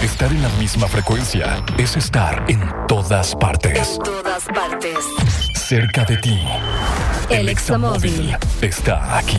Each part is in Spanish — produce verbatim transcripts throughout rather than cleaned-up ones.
Estar en la misma frecuencia es estar en todas partes. En todas partes. Cerca de ti. El Examóvil está aquí.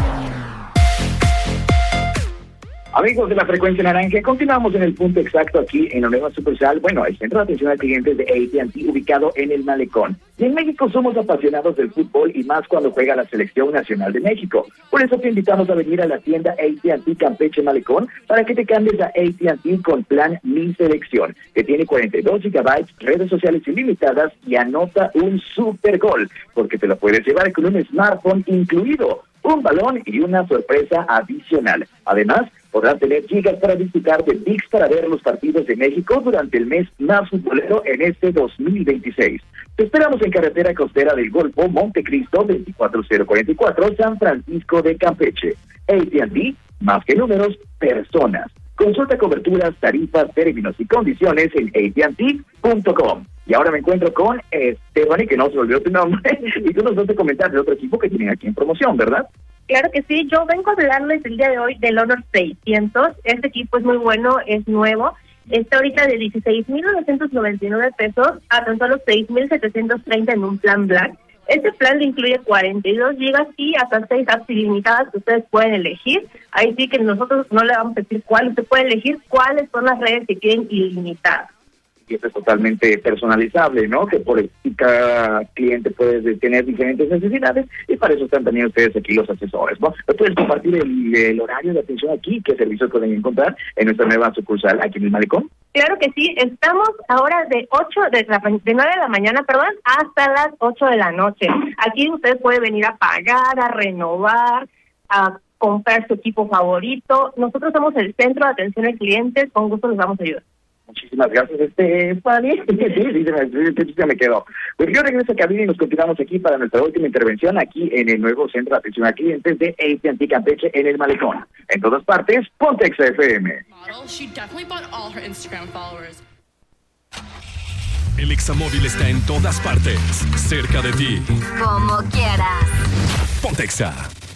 Amigos de la frecuencia naranja, continuamos en el punto exacto aquí en la nueva sucursal, bueno, el centro de atención al cliente de A T and T ubicado en el Malecón. Y en México somos apasionados del fútbol y más cuando juega la Selección Nacional de México. Por eso te invitamos a venir a la tienda A T and T Campeche Malecón para que te cambies a A T and T con plan Mi Selección, que tiene cuarenta y dos gigabytes, redes sociales ilimitadas y anota un super gol, porque te lo puedes llevar con un smartphone incluido, un balón y una sorpresa adicional. Además, podrás tener gigas para disfrutar de V I X para ver los partidos de México durante el mes más futbolero en este dos mil veintiséis. Te esperamos en carretera costera del Golfo, Montecristo, veinticuatro mil cuarenta y cuatro, San Francisco de Campeche. A T and T, más que números, personas. Consulta coberturas, tarifas, términos y condiciones en A T and T punto com. Y ahora me encuentro con Esteban, y que no se olvidó tu nombre, y tú nos vas a comentar de otro equipo que tienen aquí en promoción, ¿verdad? Claro que sí, yo vengo a hablarles el día de hoy del Honor seiscientos. Este equipo es muy bueno, es nuevo. Está ahorita de dieciséis mil novecientos noventa y nueve pesos a tan solo seis mil setecientos treinta en un plan Black. Este plan le incluye cuarenta y dos gigas y hasta seis apps ilimitadas que ustedes pueden elegir. Ahí sí que nosotros no le vamos a decir cuál, usted puede elegir cuáles son las redes que quieren ilimitadas. Y esto es totalmente personalizable, ¿no? Que por cada cliente puede tener diferentes necesidades y para eso están también ustedes aquí los asesores, ¿no? ¿Puedes compartir el, el horario de atención aquí? ¿Qué servicios pueden encontrar en nuestra nueva sucursal aquí en el Malecón? Claro que sí, estamos ahora de ocho de, la, de nueve de la mañana, perdón, hasta las ocho de la noche. Aquí usted puede venir a pagar, a renovar, a comprar su equipo favorito. Nosotros somos el centro de atención al cliente, con gusto les vamos a ayudar. Muchísimas gracias, Estefany. Sí, sí, sí, sí, me quedó. Pues yo regreso a cabina y nos continuamos aquí para nuestra última intervención aquí en el nuevo centro de atención a clientes de A T and T Campeche en el Malecón. En todas partes, Pontex F M. El Examóvil está en todas partes, cerca de ti. Como quieras. Pontexa.